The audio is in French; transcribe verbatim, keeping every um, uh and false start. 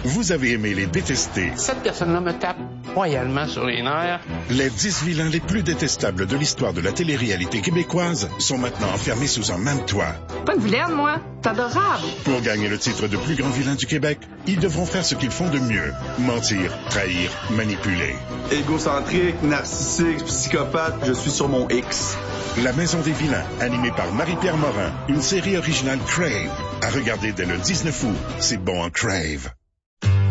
Vous avez aimé les détester. Cette personne-là me tape royalement sur les nerfs. Les dix vilains les plus détestables de l'histoire de la télé-réalité québécoise sont maintenant enfermés sous un même toit. Pas une vilaine, moi. C'est adorable. Pour gagner le titre de plus grand vilain du Québec, ils devront faire ce qu'ils font de mieux. Mentir, trahir, manipuler. Égocentrique, narcissique, psychopathe, je suis sur mon X. La Maison des vilains, animée par Marie-Pierre Morin, une série originale Crave. À regarder dès le dix-neuf août. C'est bon en Crave.